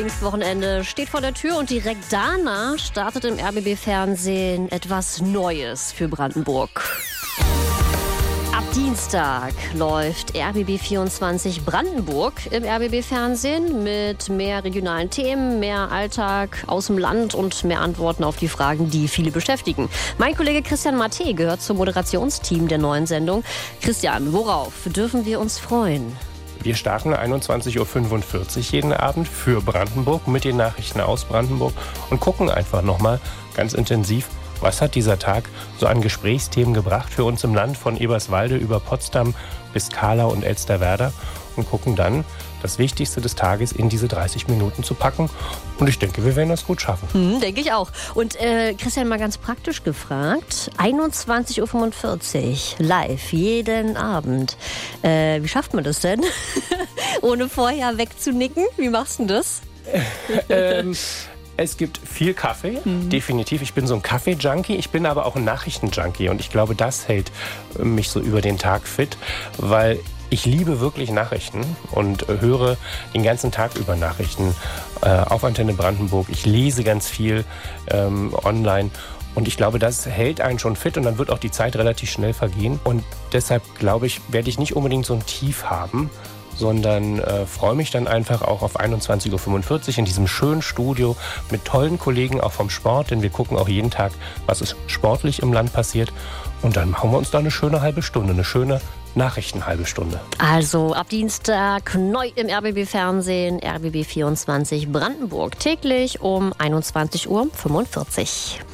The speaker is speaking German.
Pfingstwochenende steht vor der Tür und direkt danach startet im RBB-Fernsehen etwas Neues für Brandenburg. Ab Dienstag läuft RBB24 Brandenburg im RBB-Fernsehen mit mehr regionalen Themen, mehr Alltag aus dem Land und mehr Antworten auf die Fragen, die viele beschäftigen. Mein Kollege Christian Matte gehört zum Moderationsteam der neuen Sendung. Christian, worauf dürfen wir uns freuen? Wir starten 21.45 Uhr jeden Abend für Brandenburg mit den Nachrichten aus Brandenburg und gucken einfach nochmal ganz intensiv, was hat dieser Tag so an Gesprächsthemen gebracht für uns im Land, von Eberswalde über Potsdam bis Kahlau und Elsterwerda, und gucken dann das Wichtigste des Tages in diese 30 Minuten zu packen. Und ich denke, wir werden das gut schaffen. Denke ich auch. Und Christian, mal ganz praktisch gefragt, 21.45 Uhr live, jeden Abend. Wie schafft man das denn? Ohne vorher wegzunicken? Wie machst du das? Es gibt viel Kaffee, definitiv. Ich bin so ein Kaffee-Junkie, ich bin aber auch ein Nachrichten-Junkie. Und ich glaube, das hält mich so über den Tag fit, weil ich liebe wirklich Nachrichten und höre den ganzen Tag über Nachrichten auf Antenne Brandenburg. Ich lese ganz viel online. Und ich glaube, das hält einen schon fit und dann wird auch die Zeit relativ schnell vergehen. Und deshalb, glaube ich, werde ich nicht unbedingt so ein Tief haben, sondern freue mich dann einfach auch auf 21.45 Uhr in diesem schönen Studio mit tollen Kollegen auch vom Sport, denn wir gucken auch jeden Tag, was ist sportlich im Land passiert. Und dann machen wir uns da eine schöne halbe Stunde, eine schöne Nachrichtenhalbe Stunde. Also ab Dienstag neu im RBB-Fernsehen, RBB24 Brandenburg, täglich um 21.45 Uhr.